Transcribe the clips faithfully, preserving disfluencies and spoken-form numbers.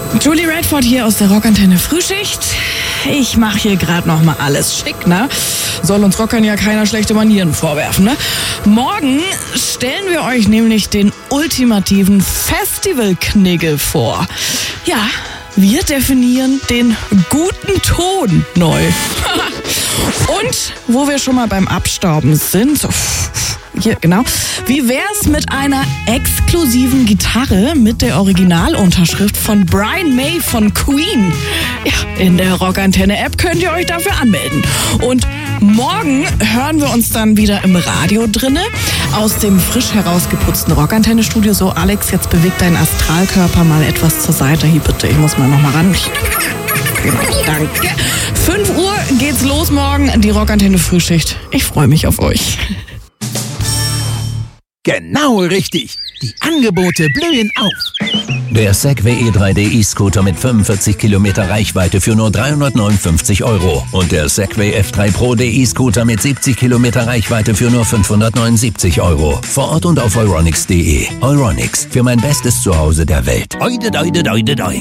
Julie Radford hier aus der Rockantenne Frühschicht. Ich mache hier gerade noch mal alles schick, ne? Soll uns Rockern ja keiner schlechte Manieren vorwerfen, ne? Morgen stellen wir euch nämlich den ultimativen Festivalknigge vor. Ja, wir definieren den guten Ton neu. Und wo wir schon mal beim Abstauben sind, so, hier, genau. Wie wär's mit einer exklusiven Gitarre mit der Originalunterschrift von Brian May von Queen? Ja, in der Rockantenne-App könnt ihr euch dafür anmelden. Und morgen hören wir uns dann wieder im Radio drinne, aus dem frisch herausgeputzten Rockantenne-Studio. So, Alex, jetzt bewegt dein Astralkörper mal etwas zur Seite. Hier bitte, ich muss mal noch mal ran. Genau, danke. fünf Uhr geht's los morgen, die Rockantenne Frühschicht. Ich freue mich auf euch. Genau richtig. Die Angebote blühen auf. Der Segway E drei D E-Scooter mit fünfundvierzig Kilometer Reichweite für nur dreihundertneunundfünfzig Euro. Und der Segway F drei Pro D E-Scooter mit siebzig Kilometer Reichweite für nur fünfhundertneunundsiebzig Euro. Vor Ort und auf euronics punkt de. Euronics, für mein bestes Zuhause der Welt. Oide, oide, oide, oide.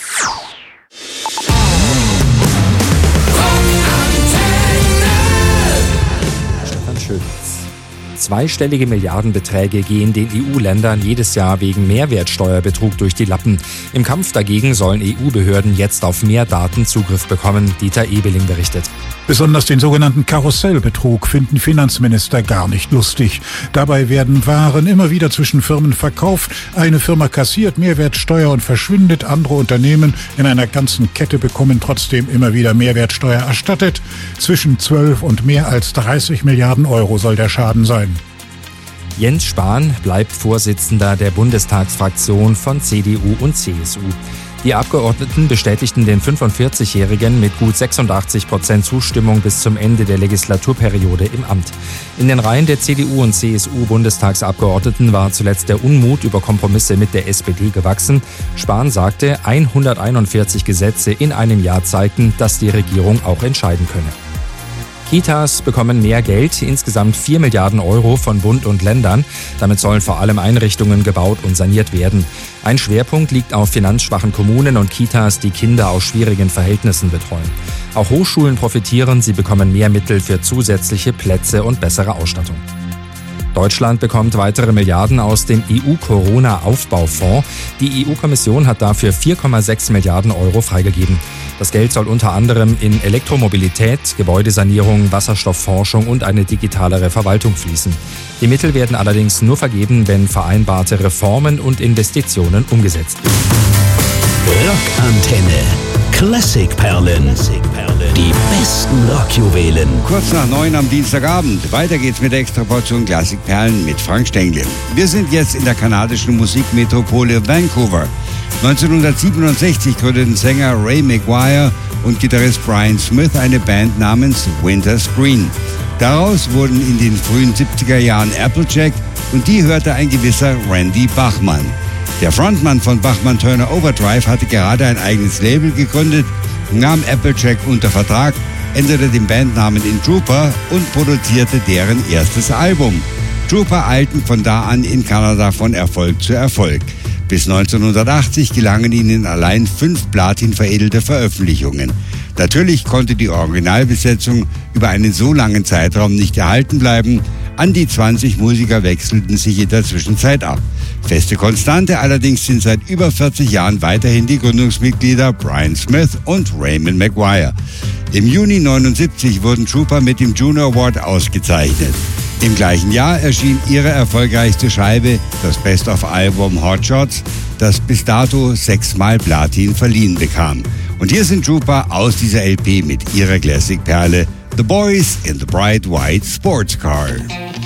Stefan Schulz. Zweistellige Milliardenbeträge gehen den E U-Ländern jedes Jahr wegen Mehrwertsteuerbetrug durch die Lappen. Im Kampf dagegen sollen E U-Behörden jetzt auf mehr Daten Zugriff bekommen. Dieter Ebeling berichtet. Besonders den sogenannten Karussellbetrug finden Finanzminister gar nicht lustig. Dabei werden Waren immer wieder zwischen Firmen verkauft. Eine Firma kassiert Mehrwertsteuer und verschwindet. Andere Unternehmen in einer ganzen Kette bekommen trotzdem immer wieder Mehrwertsteuer erstattet. Zwischen zwölf und mehr als dreißig Milliarden Euro soll der Schaden sein. Jens Spahn bleibt Vorsitzender der Bundestagsfraktion von C D U und C S U. Die Abgeordneten bestätigten den fünfundvierzigjährigen mit gut sechsundachtzig Prozent Zustimmung bis zum Ende der Legislaturperiode im Amt. In den Reihen der C D U und C S U-Bundestagsabgeordneten war zuletzt der Unmut über Kompromisse mit der S P D gewachsen. Spahn sagte, hunderteinundvierzig Gesetze in einem Jahr zeigten, dass die Regierung auch entscheiden könne. Kitas bekommen mehr Geld, insgesamt vier Milliarden Euro von Bund und Ländern. Damit sollen vor allem Einrichtungen gebaut und saniert werden. Ein Schwerpunkt liegt auf finanzschwachen Kommunen und Kitas, die Kinder aus schwierigen Verhältnissen betreuen. Auch Hochschulen profitieren, sie bekommen mehr Mittel für zusätzliche Plätze und bessere Ausstattung. Deutschland bekommt weitere Milliarden aus dem E U-Corona-Aufbaufonds. Die E U-Kommission hat dafür vier Komma sechs Milliarden Euro freigegeben. Das Geld soll unter anderem in Elektromobilität, Gebäudesanierung, Wasserstoffforschung und eine digitalere Verwaltung fließen. Die Mittel werden allerdings nur vergeben, wenn vereinbarte Reformen und Investitionen umgesetzt werden. Rockantenne. Klassikperlen. Die besten Rockjuwelen. Kurz nach neun am Dienstagabend. Weiter geht's mit der Extraportion Klassikperlen mit Frank Stengel. Wir sind jetzt in der kanadischen Musikmetropole Vancouver. neunzehnhundertsiebenundsechzig gründeten Sänger Ray Maguire und Gitarrist Brian Smith eine Band namens Winter's Green. Daraus wurden in den frühen siebziger Jahren Applejack und die hörte ein gewisser Randy Bachman. Der Frontmann von Bachman Turner Overdrive hatte gerade ein eigenes Label gegründet, nahm Applejack unter Vertrag, änderte den Bandnamen in Trooper und produzierte deren erstes Album. Trooper eilten von da an in Kanada von Erfolg zu Erfolg. Bis neunzehnhundertachtzig gelangen ihnen allein fünf platinveredelte Veröffentlichungen. Natürlich konnte die Originalbesetzung über einen so langen Zeitraum nicht erhalten bleiben. An die zwanzig Musiker wechselten sich in der Zwischenzeit ab. Feste Konstante allerdings sind seit über vierzig Jahren weiterhin die Gründungsmitglieder Brian Smith und Raymond Maguire. Im Juni neunundsiebzig wurden Trooper mit dem Juno Award ausgezeichnet. Im gleichen Jahr erschien ihre erfolgreichste Scheibe, das Best-of-Album Hot Shots, das bis dato sechsmal Platin verliehen bekam. Und hier sind Trooper aus dieser L P mit ihrer Classic-Perle The Boys in the Bright White Sports Car.